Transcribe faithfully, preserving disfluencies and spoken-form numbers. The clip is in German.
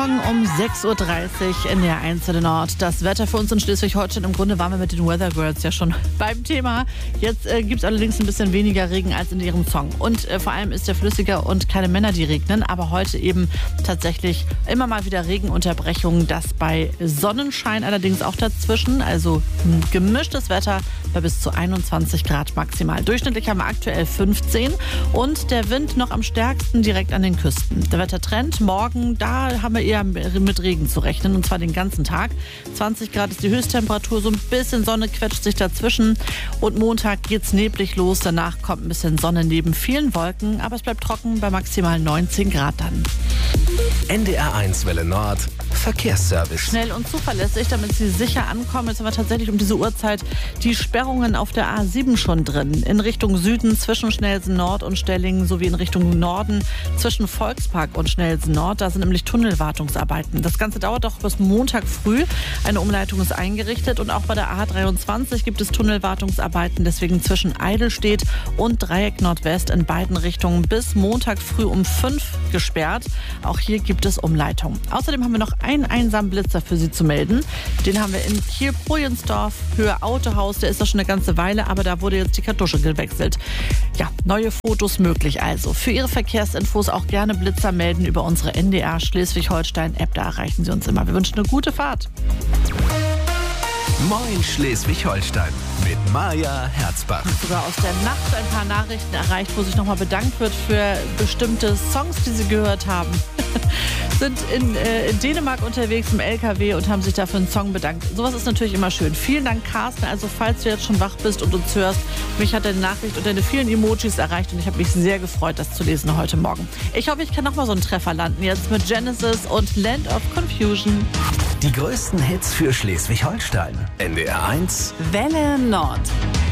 Morgen um sechs Uhr dreißig in der eins Welle Nord. Das Wetter für uns in Schleswig-Holstein. Im Grunde waren wir mit den Weather Girls ja schon beim Thema. Jetzt äh, gibt es allerdings ein bisschen weniger Regen als in ihrem Song. Und äh, vor allem ist der flüssiger und keine Männer, die regnen. Aber heute eben tatsächlich immer mal wieder Regenunterbrechungen. Das bei Sonnenschein allerdings auch dazwischen. Also ein gemischtes Wetter bei bis zu einundzwanzig Grad maximal. Durchschnittlich haben wir aktuell fünfzehn. Und der Wind noch am stärksten direkt an den Küsten. Der Wettertrend morgen, da haben wir eher mit Regen zu rechnen, und zwar den ganzen Tag. zwanzig Grad ist die Höchsttemperatur, so ein bisschen Sonne quetscht sich dazwischen. Und Montag geht's neblig los, danach kommt ein bisschen Sonne neben vielen Wolken, aber es bleibt trocken bei maximal neunzehn Grad dann. N D R eins Welle Nord Verkehrsservice. Schnell und zuverlässig, damit Sie sicher ankommen. Jetzt haben wir tatsächlich um diese Uhrzeit die Sperrungen auf der A sieben schon drin. In Richtung Süden zwischen Schnellsen Nord und Stellingen sowie in Richtung Norden zwischen Volkspark und Schnellsen Nord. Da sind nämlich Tunnelwartungsarbeiten. Das Ganze dauert doch bis Montag früh. Eine Umleitung ist eingerichtet und auch bei der A dreiundzwanzig gibt es Tunnelwartungsarbeiten. Deswegen zwischen Eidelstedt und Dreieck Nordwest in beiden Richtungen bis Montag früh um fünf gesperrt. Auch hier gibt es Umleitung. Außerdem haben wir noch einen einsamen Blitzer für Sie zu melden. Den haben wir in Kiel-Projensdorf, Höhe Autohaus. Der ist da schon eine ganze Weile, aber da wurde jetzt die Kartusche gewechselt. Ja, neue Fotos möglich also. Für Ihre Verkehrsinfos auch gerne Blitzer melden über unsere N D R Schleswig-Holstein-App. Da erreichen Sie uns immer. Wir wünschen eine gute Fahrt. Moin Schleswig-Holstein mit Maja Herzbach. Sogar aus der Nacht ein paar Nachrichten erreicht, wo sich nochmal bedankt wird für bestimmte Songs, die Sie gehört haben. Sind in, äh, in Dänemark unterwegs im L K W und haben sich dafür einen Song bedankt. Sowas ist natürlich immer schön. Vielen Dank, Carsten. Also falls du jetzt schon wach bist und uns hörst, mich hat deine Nachricht und deine vielen Emojis erreicht und ich habe mich sehr gefreut, das zu lesen heute Morgen. Ich hoffe, ich kann nochmal so einen Treffer landen jetzt mit Genesis und Land of Confusion. Die größten Hits für Schleswig-Holstein. N D R eins Welle Nord.